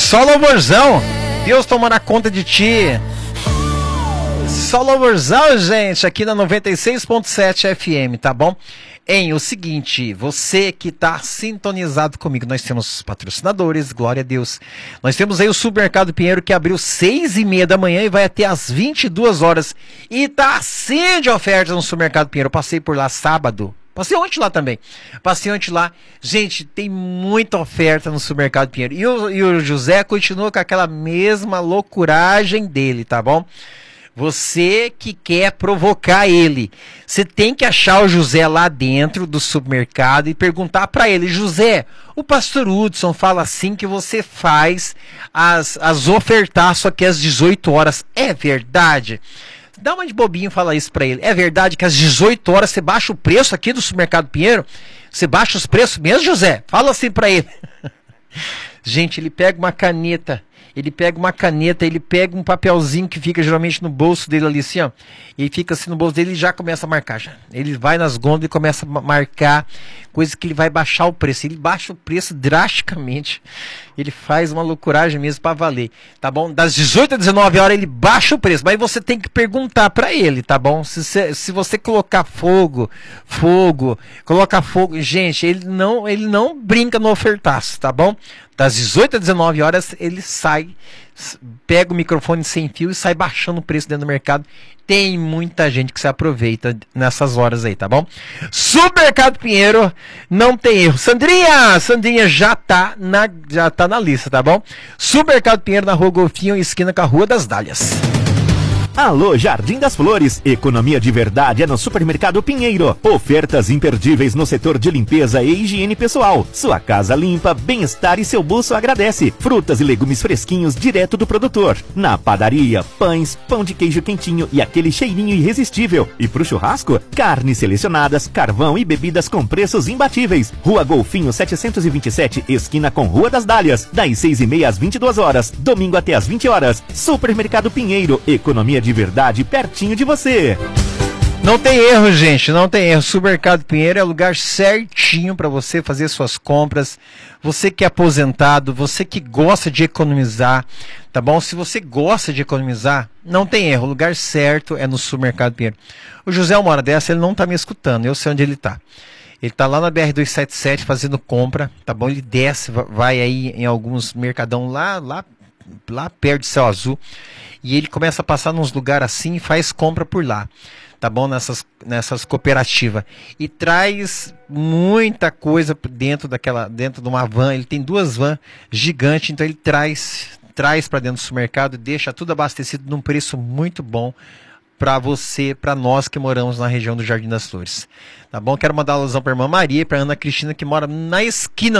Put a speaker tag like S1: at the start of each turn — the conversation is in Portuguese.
S1: Só louvorzão. Deus tomará conta de ti. Só louvorzão, gente, aqui na 96.7 FM, tá bom? O seguinte, você que tá sintonizado comigo, nós temos patrocinadores, glória a Deus. Nós temos aí o Supermercado Pinheiro, que abriu 6h30 da manhã e vai até às 22 horas. E tá assim de ofertas no Supermercado Pinheiro. Eu passei por lá sábado. Passei ontem lá também. Passei ontem lá. Gente, tem muita oferta no Supermercado Pinheiro. E o José continua com aquela mesma loucuragem dele, tá bom? Você que quer provocar ele, você tem que achar o José lá dentro do supermercado e perguntar para ele: José, o pastor Hudson fala assim que você faz as ofertas aqui às 18 horas. É verdade? Dá uma de bobinho e fala isso pra ele. É verdade que às 18 horas você baixa o preço aqui do Supermercado Pinheiro? Você baixa os preços mesmo, José? Fala assim pra ele. Gente, ele pega uma caneta, ele pega um papelzinho que fica geralmente no bolso dele ali assim, ó. E fica assim no bolso dele e já começa a marcar já. Ele vai nas gôndolas e começa a marcar coisa que ele vai baixar o preço. Ele baixa o preço drasticamente. Ele faz uma loucuragem mesmo pra valer, tá bom? Das 18 às 19 horas ele baixa o preço, mas você tem que perguntar pra ele, tá bom? Se você colocar fogo, gente, ele não brinca no ofertaço, tá bom? Das 18 às 19 horas ele sai, pega o microfone sem fio e sai baixando o preço dentro do mercado. Tem muita gente que se aproveita nessas horas aí, tá bom? Supermercado Pinheiro, não tem erro. Sandrinha já tá na lista, tá bom? Supermercado Pinheiro na Rua Golfinho, esquina com a Rua das Dálias.
S2: Alô, Jardim das Flores. Economia de verdade é no Supermercado Pinheiro. Ofertas imperdíveis no setor de limpeza e higiene pessoal. Sua casa limpa, bem-estar e seu bolso agradece. Frutas e legumes fresquinhos direto do produtor. Na padaria, pães, pão de queijo quentinho e aquele cheirinho irresistível. E pro churrasco, carnes selecionadas, carvão e bebidas com preços imbatíveis. Rua Golfinho 727, esquina com Rua das Dálias. Das 6h30 às 22 horas. Domingo até às 20 horas. Supermercado Pinheiro. Economia de verdade pertinho de você.
S1: Não tem erro, gente, não tem erro. Supermercado Pinheiro é o lugar certinho para você fazer suas compras. Você que é aposentado, você que gosta de economizar, tá bom? Se você gosta de economizar, não tem erro. O lugar certo é no Supermercado Pinheiro. O José, uma hora dessa, ele não tá me escutando. Eu sei onde ele tá. Ele tá lá na BR-277 fazendo compra, tá bom? Ele desce, vai aí em alguns mercadão lá perto de Céu Azul. E ele começa a passar nos lugares assim e faz compra por lá, tá bom? Nessas cooperativas. E traz muita coisa dentro de uma van. Ele tem 2 vans gigantes, então ele traz para dentro do supermercado e deixa tudo abastecido num preço muito bom para você, para nós que moramos na região do Jardim das Flores. Tá bom? Quero mandar uma alusão para a irmã Maria e para Ana Cristina, que mora na esquina